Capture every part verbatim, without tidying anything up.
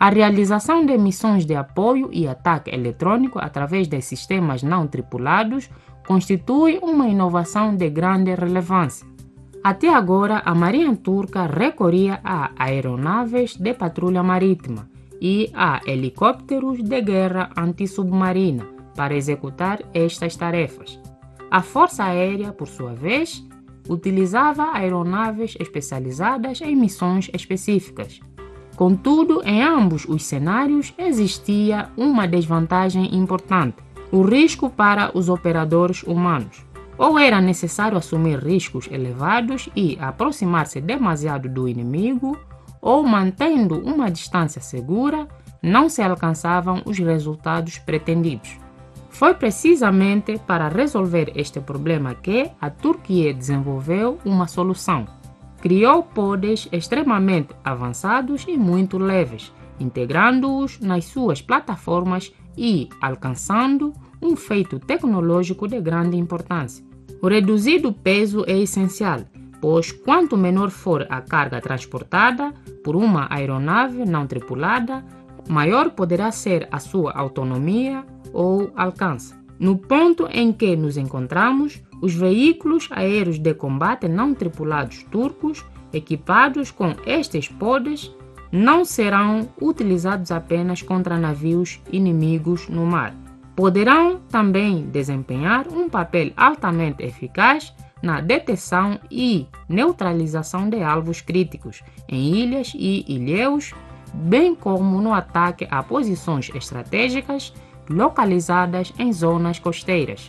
A realização de missões de apoio e ataque eletrônico através de sistemas não tripulados constitui uma inovação de grande relevância. Até agora, a Marinha Turca recorria a aeronaves de patrulha marítima e a helicópteros de guerra antissubmarina para executar estas tarefas. A Força Aérea, por sua vez, utilizava aeronaves especializadas em missões específicas. Contudo, em ambos os cenários existia uma desvantagem importante: o risco para os operadores humanos. Ou era necessário assumir riscos elevados e aproximar-se demasiado do inimigo, ou, mantendo uma distância segura, não se alcançavam os resultados pretendidos. Foi precisamente para resolver este problema que a Turquia desenvolveu uma solução. Criou pods extremamente avançados e muito leves, integrando-os nas suas plataformas e alcançando um feito tecnológico de grande importância. O reduzido peso é essencial, pois quanto menor for a carga transportada por uma aeronave não tripulada, maior poderá ser a sua autonomia ou alcance. No ponto em que nos encontramos, os veículos aéreos de combate não tripulados turcos, equipados com estes pods, não serão utilizados apenas contra navios inimigos no mar. Poderão também desempenhar um papel altamente eficaz na detecção e neutralização de alvos críticos em ilhas e ilhéus, bem como no ataque a posições estratégicas localizadas em zonas costeiras.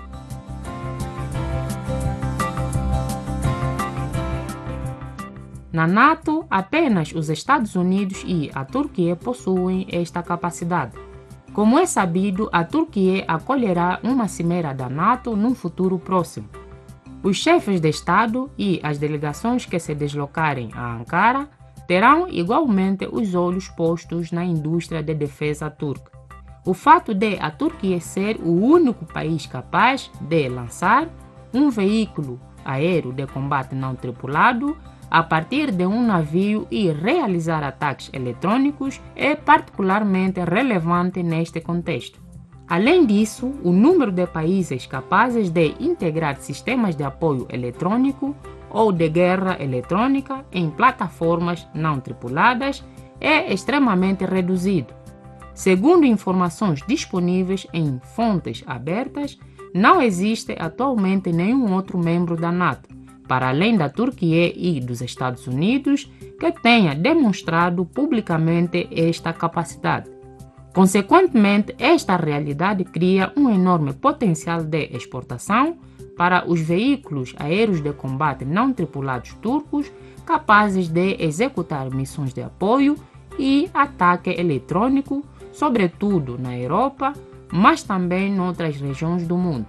Na NATO, apenas os Estados Unidos e a Turquia possuem esta capacidade. Como é sabido, a Turquia acolherá uma cimeira da NATO num futuro próximo. Os chefes de Estado e as delegações que se deslocarem a Ankara terão igualmente os olhos postos na indústria de defesa turca. O fato de a Turquia ser o único país capaz de lançar um veículo aéreo de combate não tripulado a partir de um navio e realizar ataques eletrônicos é particularmente relevante neste contexto. Além disso, o número de países capazes de integrar sistemas de apoio eletrônico ou de guerra eletrônica em plataformas não tripuladas é extremamente reduzido. Segundo informações disponíveis em fontes abertas, não existe atualmente nenhum outro membro da NATO, para além da Turquia e dos Estados Unidos, que tenha demonstrado publicamente esta capacidade. Consequentemente, esta realidade cria um enorme potencial de exportação para os veículos aéreos de combate não tripulados turcos capazes de executar missões de apoio e ataque eletrônico, sobretudo na Europa, mas também em outras regiões do mundo.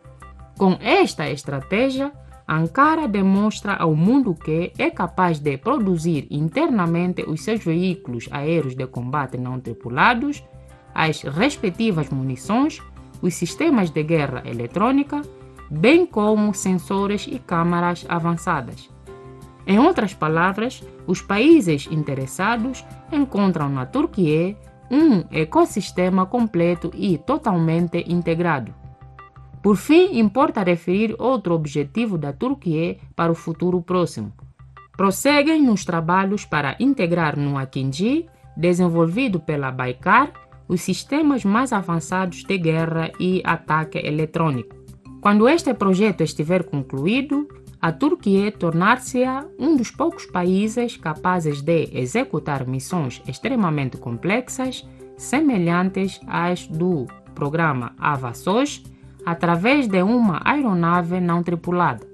Com esta estratégia, Ankara demonstra ao mundo que é capaz de produzir internamente os seus veículos aéreos de combate não tripulados, as respectivas munições, os sistemas de guerra eletrônica, bem como sensores e câmaras avançadas. Em outras palavras, os países interessados encontram na Turquia um ecossistema completo e totalmente integrado. Por fim, importa referir outro objetivo da Turquia para o futuro próximo. Prosseguem nos trabalhos para integrar no Akinci, desenvolvido pela Baykar, os sistemas mais avançados de guerra e ataque eletrônico. Quando este projeto estiver concluído, a Turquia tornar-se-á um dos poucos países capazes de executar missões extremamente complexas, semelhantes às do programa Hava SOS, através de uma aeronave não tripulada.